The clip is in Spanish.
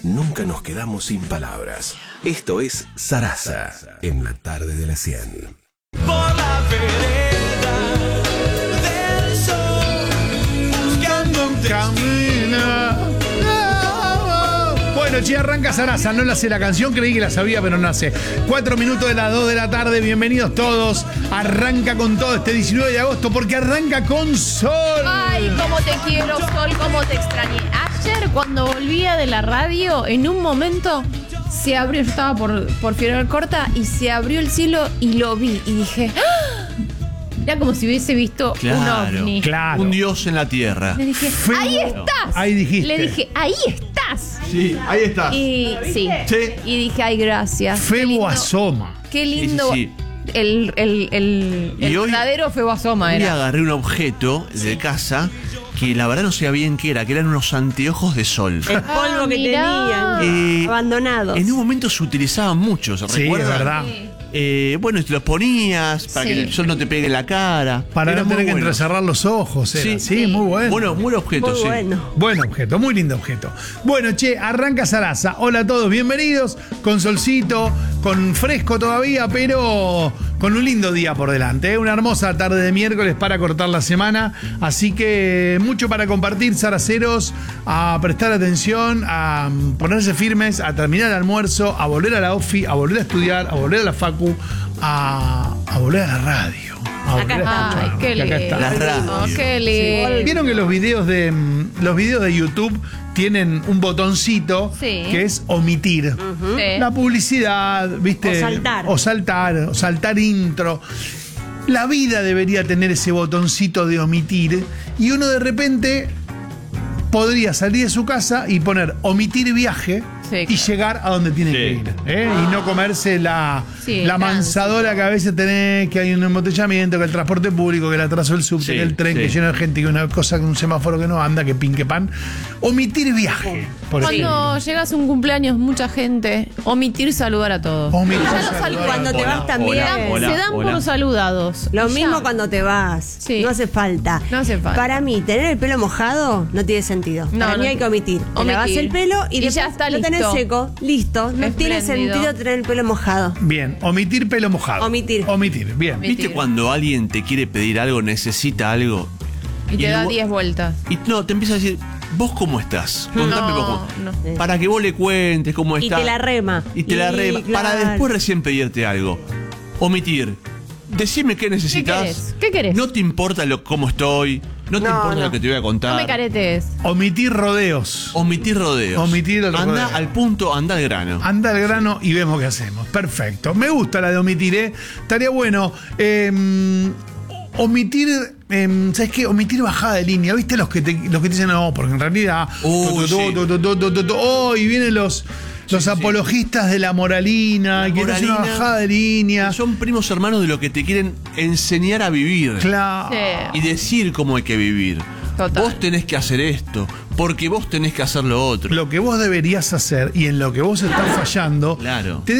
nunca nos quedamos sin palabras. Esto es Sarasa, en la tarde de las 100. Por la vereda del sol, buscando un camino. Bueno, che, arranca Sarasa, no la sé la canción, creí que la sabía, pero no la sé. 4 minutos de las 2 de la tarde, bienvenidos todos. Arranca con todo este 19 de agosto, porque arranca con sol. Ay, cómo te quiero, Sol, cómo te extrañé. Ayer, cuando volvía de la radio, en un momento se abrió, yo estaba por Fierro Corta, y se abrió el cielo y lo vi. Y dije, ¡ah! Era como si hubiese visto un ovni. Claro. Un dios en la tierra. Le dije, ahí estás. Ahí dijiste. Le dije, ahí estás. Sí, ahí está. Y sí. Sí. Y dije, ay, gracias. Febo asoma. Qué lindo. Sí. El Y hoy- verdadero Febo asoma Hoy era. agarré un objeto de casa que la verdad no sabía bien qué era, que eran unos anteojos de sol. El polvo que mirá. tenían, abandonados. En un momento se utilizaban mucho, ¿se Sí, recuerda? es verdad. Bueno, y te los ponías para Sí. que el sol no te pegue en la cara. Para Era no muy tener que bueno. entrecerrar los ojos. Era. Sí, muy bueno. Bueno, buen objeto, Muy sí. bueno. Buen objeto, muy lindo objeto. Bueno, che, arranca Sarasa. Hola a todos, bienvenidos. Con solcito, con fresco todavía, pero con un lindo día por delante. Una hermosa tarde de miércoles para cortar la semana. Así que mucho para compartir, saraceros, a prestar atención, a ponerse firmes, a terminar el almuerzo, a volver a la ofi, a volver a estudiar, a volver a la facu, a volver a la radio. A volver a escuchar, Ay, qué que acá lindo. está. La radio. Oh, qué lindo. ¿Vieron que los videos de YouTube tienen un botoncito Sí. que es omitir? Sí. La publicidad, ¿viste? O saltar. O saltar intro. La vida debería tener ese botoncito de omitir y uno de repente podría salir de su casa y poner omitir viaje Sí, y claro. llegar a donde tiene que ir. Y no comerse la Sí, mansadora que a veces tenés, que hay un embotellamiento, que el transporte público, que el atraso del subte, Sí, que el tren, sí. que lleno de gente, que una cosa, que un semáforo que no anda, que pin, que pan. Omitir viaje, por ejemplo. Cuando llegas a un cumpleaños, mucha gente, omitir saludar a todos. Omitir Ya no saludar. saludan. Cuando te vas también. hola, Se dan hola. por saludados. Lo Y mismo ya. cuando te vas. Sí. No hace falta. No hace falta. Para mí, tener el pelo mojado no tiene sentido. No, Para no. mí hay que omitir. Te Omitir. lavas el pelo y, Y después ya está lo tenés listo. seco. Listo. No tiene Espléndido. sentido tener el pelo mojado. Bien, omitir pelo mojado. Omitir. Omitir, bien. Omitir. ¿Viste cuando alguien te quiere pedir algo, necesita algo? Y te el da bu- 10 vueltas. Y no, te empieza a decir, ¿vos cómo estás? Contame No, cómo. no. Para que vos le cuentes cómo Y estás. te la rema. Y te la rema. Para claro. después recién pedirte algo. Omitir. Decime qué necesitas. querés? ¿Qué querés? No te importa cómo estoy. No te No, importa no. lo que te voy a contar. No me caretes. Omitir rodeos. Omitir rodeos. Omitir el rodeo. Anda al punto, anda al grano. Anda al grano y vemos qué hacemos. Perfecto. Me gusta la de omitir, ¿eh? Estaría bueno. Omitir, ¿sabes qué? Omitir bajada de línea. ¿Viste los que te dicen no? Porque en realidad. Sí. Y vienen los apologistas de la moralina. La Que es una moralina. bajada de línea. Son primos hermanos de lo que te quieren enseñar a vivir. Claro. Sí. Y decir cómo hay que vivir. Total. Vos tenés que hacer esto, porque vos tenés que hacer lo otro. Lo que vos deberías hacer y en lo que vos estás fallando. Claro. Te